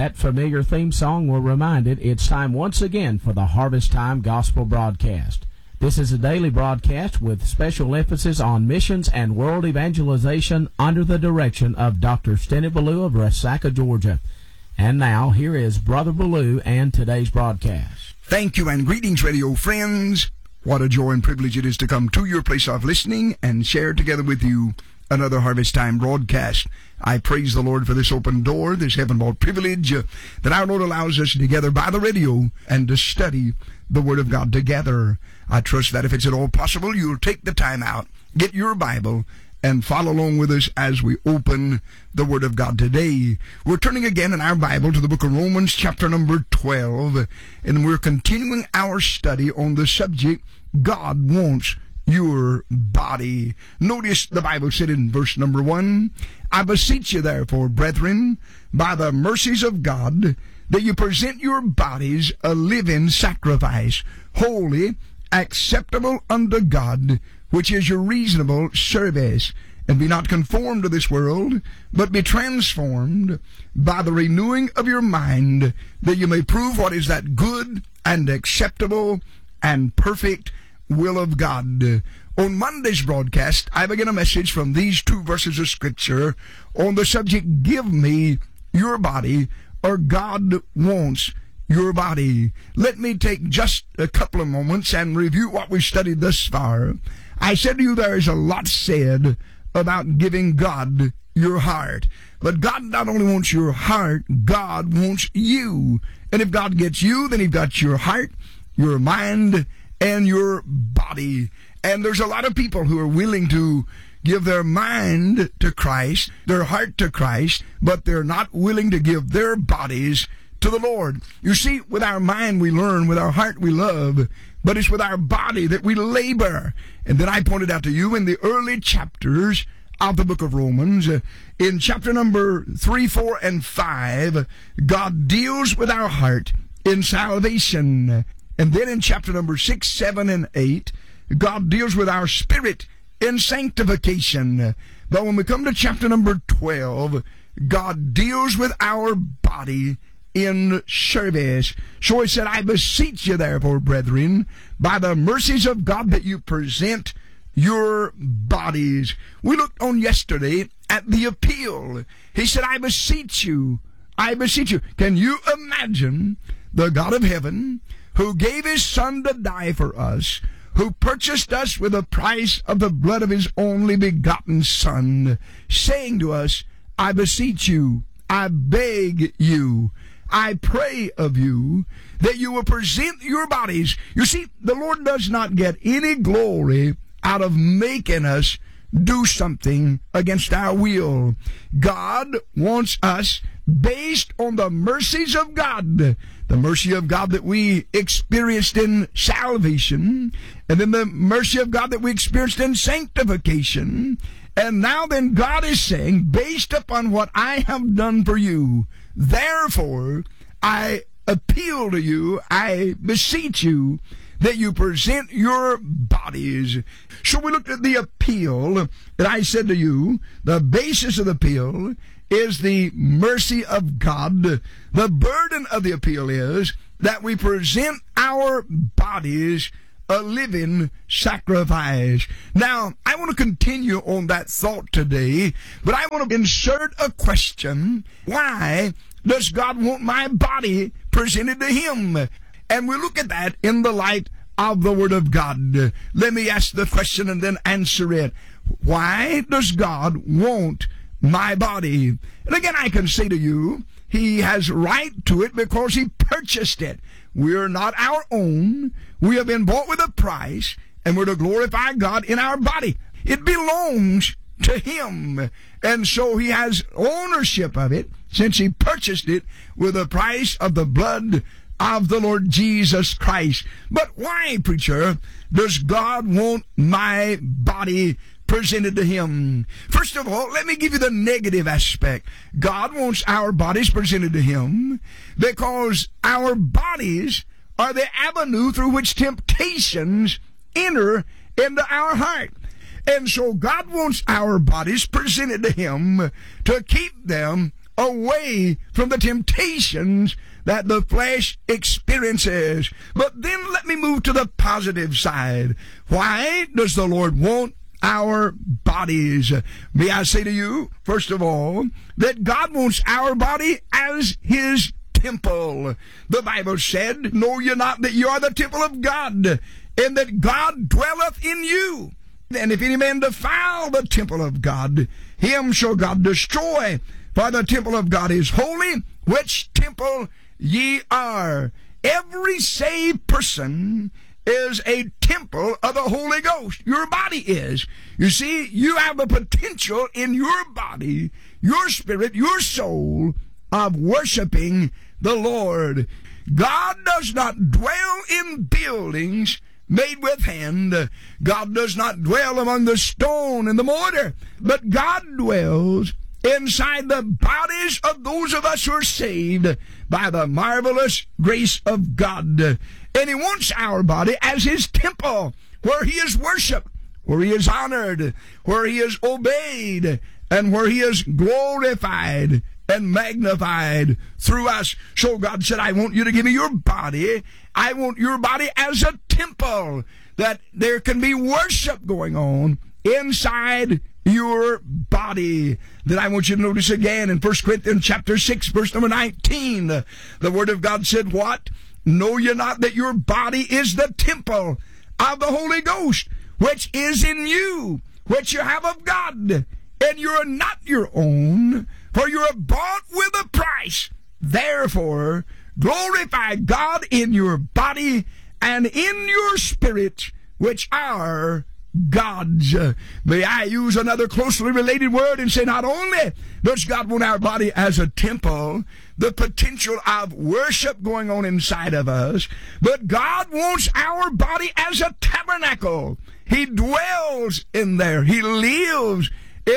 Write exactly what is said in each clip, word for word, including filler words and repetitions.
That familiar theme song will remind it it's time once again for the Harvest Time Gospel Broadcast. This is a daily broadcast with special emphasis on missions and world evangelization under the direction of Doctor Steny Ballou of Resaca, Georgia. And now, here is Brother Ballou and today's broadcast. Thank you and greetings, radio friends. What a joy and privilege it is to come to your place of listening and share together with you another Harvest Time broadcast. I praise the Lord for this open door, this heaven-brought privilege uh, that our Lord allows us together by the radio and to study the Word of God together. I trust that if it's at all possible, you'll take the time out, get your Bible, and follow along with us as we open the Word of God today. We're turning again in our Bible to the book of Romans, chapter number twelve, and we're continuing our study on the subject, God wants your body. Notice the Bible said in verse number one, I beseech you therefore, brethren, by the mercies of God, that you present your bodies a living sacrifice, holy, acceptable unto God, which is your reasonable service. And be not conformed to this world, but be transformed by the renewing of your mind, that you may prove what is that good and acceptable and perfect will of God. On Monday's broadcast, I began a message from these two verses of Scripture on the subject, give me your body, or God wants your body. Let me take just a couple of moments and review what we've studied thus far. I said to you there is a lot said about giving God your heart. But God not only wants your heart, God wants you. And if God gets you, then He's got your heart, your mind, and your body. And there's a lot of people who are willing to give their mind to Christ, their heart to Christ, but they're not willing to give their bodies to the Lord. You see, with our mind we learn, with our heart we love, but it's with our body that we labor. And then I pointed out to you in the early chapters of the book of Romans, uh, in chapter number three, four, and five, God deals with our heart in salvation. And then in chapter number six, seven, and eight, God deals with our spirit in sanctification. But when we come to chapter number twelve, God deals with our body in service. So He said, I beseech you therefore, brethren, by the mercies of God, that you present your bodies. We looked on yesterday at the appeal. He said, I beseech you, I beseech you. Can you imagine the God of heaven, who gave His Son to die for us, who purchased us with the price of the blood of His only begotten Son, saying to us, I beseech you, I beg you, I pray of you, that you will present your bodies. You see, the Lord does not get any glory out of making us do something against our will. God wants us, based on the mercies of God, the mercy of God that we experienced in salvation, and then the mercy of God that we experienced in sanctification. And now then God is saying, based upon what I have done for you, therefore I appeal to you, I beseech you, that you present your bodies. So we looked at the appeal that I said to you. The basis of the appeal is the mercy of God. The burden of the appeal is that we present our bodies a living sacrifice. Now, I want to continue on that thought today, but I want to insert a question. Why does God want my body presented to Him? And we look at that in the light of the Word of God. Let me ask the question and then answer it. Why does God want my body? And again, I can say to you, He has right to it because He purchased it. We're not our own. We have been bought with a price, and we're to glorify God in our body. It belongs to Him. And so He has ownership of it, since He purchased it with the price of the blood of the Lord Jesus Christ. But why, preacher, does God want my body presented to Him? First of all, let me give you the negative aspect. God wants our bodies presented to Him because our bodies are the avenue through which temptations enter into our heart. And so God wants our bodies presented to Him to keep them away from the temptations that the flesh experiences. But then let me move to the positive side. Why does the Lord want our bodies? May I say to you, first of all, that God wants our body as His temple. The Bible said, know ye not that you are the temple of God, and that God dwelleth in you? And if any man defile the temple of God, him shall God destroy. For the temple of God is holy, which temple ye are. Every saved person is a temple of the Holy Ghost. Your body is. You see, you have the potential in your body, your spirit, your soul, of worshiping the Lord. God does not dwell in buildings made with hand. God does not dwell among the stone and the mortar, but God dwells inside the bodies of those of us who are saved by the marvelous grace of God. And He wants our body as His temple, where He is worshiped, where He is honored, where He is obeyed, and where He is glorified and magnified through us. So God said, I want you to give me your body. I want your body as a temple, that there can be worship going on inside your body. Then I want you to notice again in First Corinthians chapter six, verse number nineteen, the Word of God said, what? Know ye not that your body is the temple of the Holy Ghost, which is in you, which you have of God, and you are not your own, for you are bought with a price. Therefore, glorify God in your body and in your spirit, which are God's. Uh, may I use another closely related word and say, not only does God want our body as a temple, the potential of worship going on inside of us, but God wants our body as a tabernacle. He dwells in there. He lives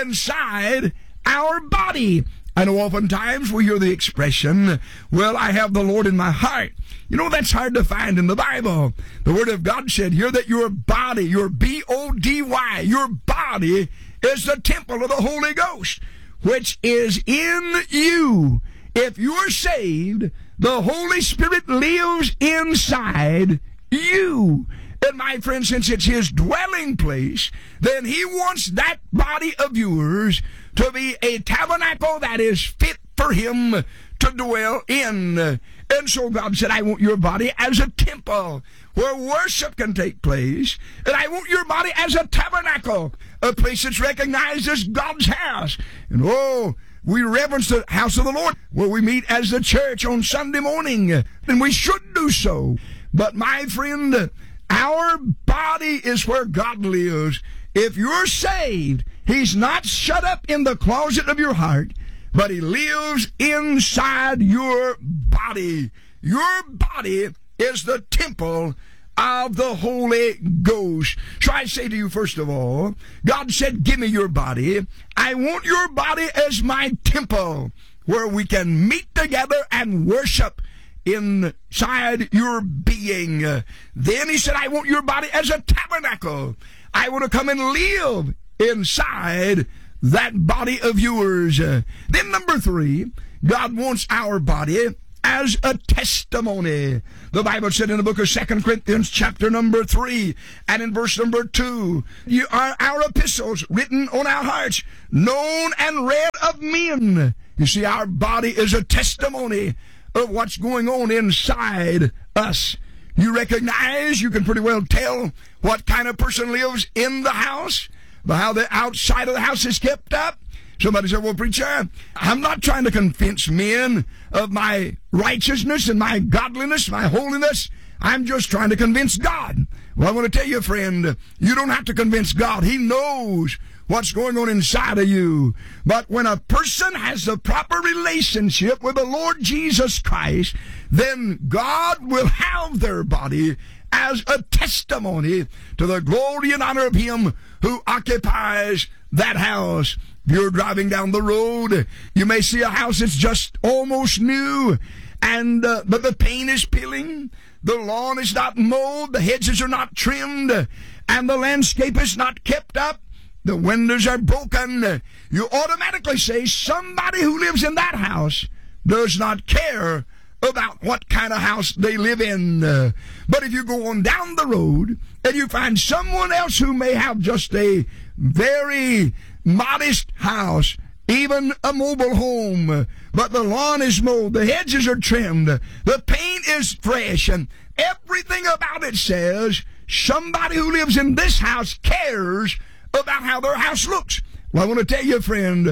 inside our body. I know oftentimes we hear the expression, well, I have the Lord in my heart. You know, that's hard to find in the Bible. The Word of God said here that your body, your B O D Y, your body is the temple of the Holy Ghost, which is in you. If you're saved, the Holy Spirit lives inside you. And my friend, since it's His dwelling place, then He wants that body of yours to be a tabernacle that is fit for Him to dwell in. And so God said, I want your body as a temple where worship can take place. And I want your body as a tabernacle, a place that's recognized as God's house. And oh, we reverence the house of the Lord, where we meet as the church on Sunday morning. And we should do so. But my friend, our body is where God lives. If you're saved, He's not shut up in the closet of your heart, but He lives inside your body. Your body is the temple of the Holy Ghost. So I say to you, first of all, God said, give me your body. I want your body as my temple, where we can meet together and worship inside your being. Then He said, I want your body as a tabernacle. I want to come and live inside that body of yours. Uh, then number three, God wants our body as a testimony. The Bible said in the book of Second Corinthians chapter number three and in verse number two, you are our epistles written on our hearts, known and read of men. You see, our body is a testimony of what's going on inside us. You recognize, you can pretty well tell what kind of person lives in the house by how the outside of the house is kept up. Somebody said, well, preacher, I'm not trying to convince men of my righteousness and my godliness, my holiness. I'm just trying to convince God. Well, I want to tell you, friend, you don't have to convince God. He knows what's going on inside of you. But when a person has the proper relationship with the Lord Jesus Christ, then God will have their body as a testimony to the glory and honor of Him who occupies that house. If you're driving down the road, you may see a house that's just almost new, and uh, but the paint is peeling, the lawn is not mowed, the hedges are not trimmed, and the landscape is not kept up. the windows are broken, you automatically say somebody who lives in that house does not care about what kind of house they live in. Uh, but if you go on down the road and you find someone else who may have just a very modest house, even a mobile home, but the lawn is mowed, the hedges are trimmed, the paint is fresh, and everything about it says somebody who lives in this house cares about how their house looks. Well, I want to tell you, friend,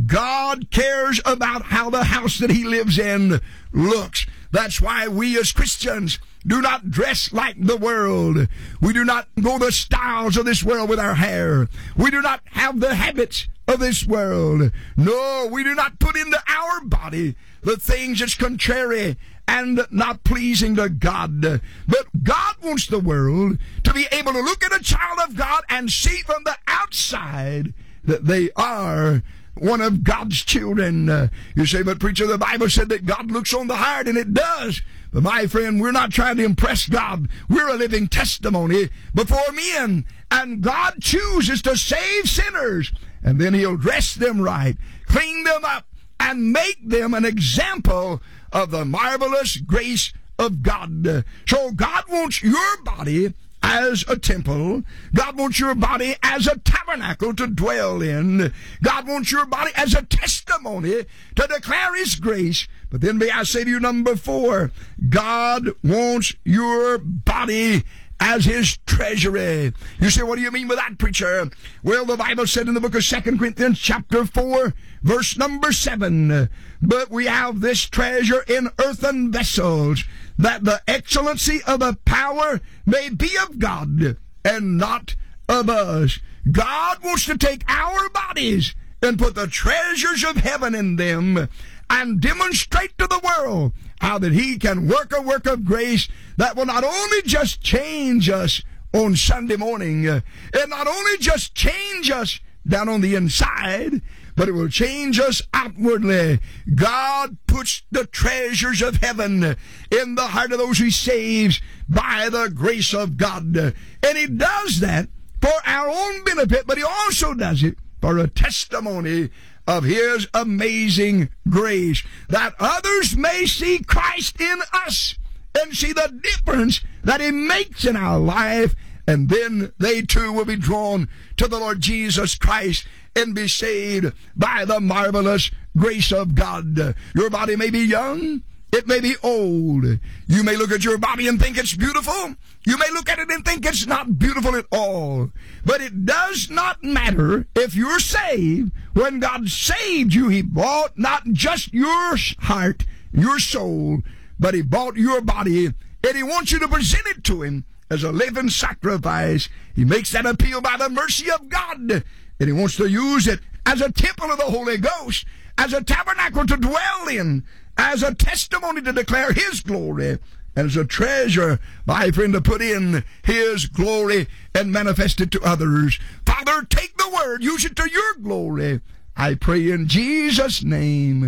God cares about how the house that he lives in looks. That's why we as Christians do not dress like the world. We do not go the styles of this world with our hair. We do not have the habits of this world. No, we do not put into our body the things that's contrary and not pleasing to God. But God wants the world to be able to look at a child of God and see from the outside that they are one of God's children. Uh, you say, but preacher, the Bible said that God looks on the heart, and it does. But my friend, we're not trying to impress God. We're a living testimony before men. And God chooses to save sinners, and then he'll dress them right, clean them up, and make them an example of the marvelous grace of God. So God wants your body as a temple. God wants your body as a tabernacle to dwell in. God wants your body as a testimony to declare his grace. But then may I say to you, number four, God wants your body as his treasury. You say, what do you mean by that, preacher? Well, the Bible said in the book of Second Corinthians chapter four, verse number seven, but we have this treasure in earthen vessels, that the excellency of the power may be of God and not of us. God wants to take our bodies and put the treasures of heaven in them and demonstrate to the world how that he can work a work of grace that will not only just change us on Sunday morning, uh, and not only just change us down on the inside, but it will change us outwardly. God puts the treasures of heaven in the heart of those he saves by the grace of God. And he does that for our own benefit, but he also does it for a testimony of his amazing grace, that others may see Christ in us and see the difference that he makes in our life, and then they too will be drawn to the Lord Jesus Christ and be saved by the marvelous grace of God. Your body may be young, it may be old. You may look at your body and think it's beautiful. You may look at it and think it's not beautiful at all. But it does not matter if you're saved. When God saved you, he bought not just your heart, your soul, but he bought your body, and he wants you to present it to him as a living sacrifice. He makes that appeal by the mercy of God, and he wants to use it as a temple of the Holy Ghost, as a tabernacle to dwell in, as a testimony to declare his glory, and as a treasure, my friend, to put in his glory and manifest it to others. Father, take the word, use it to your glory. I pray in Jesus' name.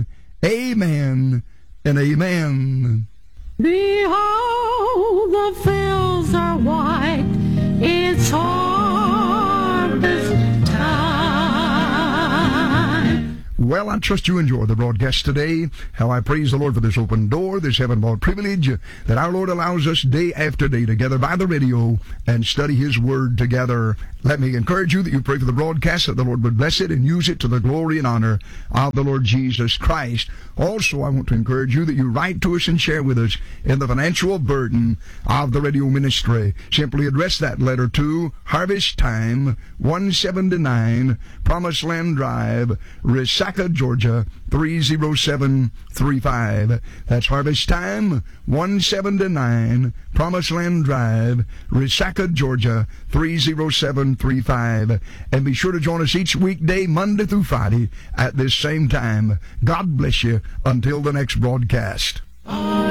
Amen and amen. Behold, the fields are white, it's harvest time. Well, I trust you enjoy the broadcast today. How I praise the Lord for this open door, this heaven-born privilege that our Lord allows us day after day to gather by the radio and study his word together. Let me encourage you that you pray for the broadcast, that the Lord would bless it and use it to the glory and honor of the Lord Jesus Christ. Also, I want to encourage you that you write to us and share with us in the financial burden of the radio ministry. Simply address that letter to Harvest Time, one seventy-nine Promised Land Drive, Resaca, Georgia, three oh seven three five. That's Harvest Time, one seventy-nine Promised Land Drive, Resaca, Georgia, three oh seven three five. And be sure to join us each weekday, Monday through Friday, at this same time. God bless you until the next broadcast.